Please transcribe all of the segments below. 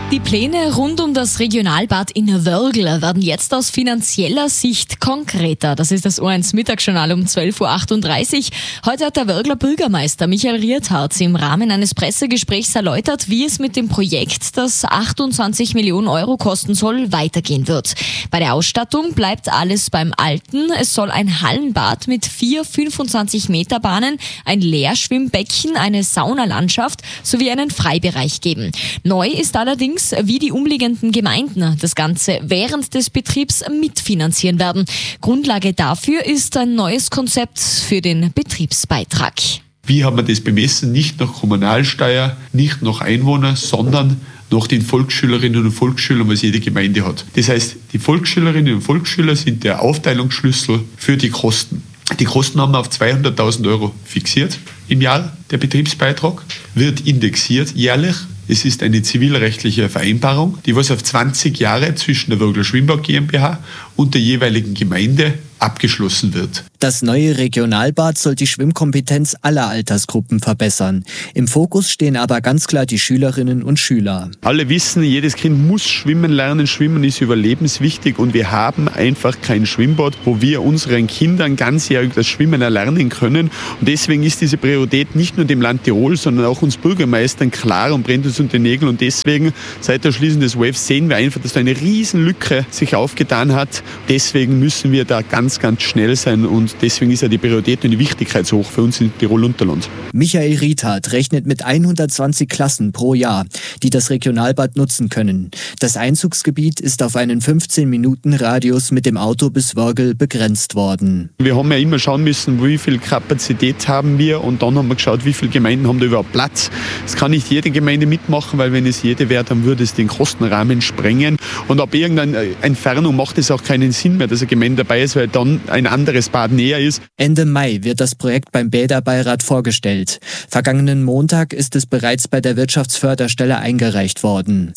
Die Pläne rund um das Regionalbad in Wörgl werden jetzt aus finanzieller Sicht konkreter. Das ist das O1 Mittagsjournal um 12.38 Uhr. Heute hat der Wörgler Bürgermeister Michael Riethardt im Rahmen eines Pressegesprächs erläutert, wie es mit dem Projekt, das 28 Millionen Euro kosten soll, weitergehen wird. Bei der Ausstattung bleibt alles beim Alten. Es soll ein Hallenbad mit 4 25-Meter-Bahnen, ein Leerschwimmbecken, eine Saunalandschaft sowie einen Freibereich geben. Neu ist allerdings, wie die umliegenden Gemeinden das Ganze während des Betriebs mitfinanzieren werden. Grundlage dafür ist ein neues Konzept für den Betriebsbeitrag. Wie haben wir das bemessen? Nicht nach Kommunalsteuer, nicht nach Einwohner, sondern nach den Volksschülerinnen und Volksschülern, was jede Gemeinde hat. Das heißt, die Volksschülerinnen und Volksschüler sind der Aufteilungsschlüssel für die Kosten. Die Kosten haben wir auf 200.000 Euro fixiert im Jahr. Der Betriebsbeitrag wird indexiert jährlich. Es ist eine zivilrechtliche Vereinbarung, die was auf 20 Jahre zwischen der Wörgler Schwimmbad GmbH und der jeweiligen Gemeinde abgeschlossen wird. Das neue Regionalbad soll die Schwimmkompetenz aller Altersgruppen verbessern. Im Fokus stehen aber ganz klar die Schülerinnen und Schüler. Alle wissen, jedes Kind muss schwimmen lernen. Schwimmen ist überlebenswichtig und wir haben einfach kein Schwimmbad, wo wir unseren Kindern ganzjährig das Schwimmen erlernen können. Und deswegen ist diese Priorität nicht nur dem Land Tirol, sondern auch uns Bürgermeistern klar und brennt uns unter den Nägeln. Und deswegen, seit der Schließung des WEF, sehen wir einfach, dass da eine Riesenlücke sich aufgetan hat. Deswegen müssen wir da ganz schnell sein und deswegen ist ja die Priorität und die Wichtigkeit so hoch für uns in Tirol-Unterland. Michael Riethardt rechnet mit 120 Klassen pro Jahr, die das Regionalbad nutzen können. Das Einzugsgebiet ist auf einen 15-Minuten-Radius mit dem Auto bis Wörgl begrenzt worden. Wir haben ja immer schauen müssen, wie viel Kapazität haben wir und dann haben wir geschaut, wie viele Gemeinden haben da überhaupt Platz. Es kann nicht jede Gemeinde mitmachen, weil wenn es jede wäre, dann würde es den Kostenrahmen sprengen und ab irgendeiner Entfernung macht es auch keinen Sinn mehr, dass eine Gemeinde dabei ist, weil dann ein anderes Bad näher ist. Ende Mai wird das Projekt beim Bäderbeirat vorgestellt. Vergangenen Montag ist es bereits bei der Wirtschaftsförderstelle eingereicht worden.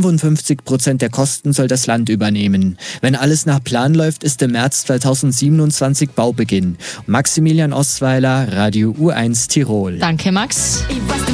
55% der Kosten soll das Land übernehmen. Wenn alles nach Plan läuft, ist im März 2027 Baubeginn. Maximilian Ostweiler, Radio U1 Tirol. Danke, Max.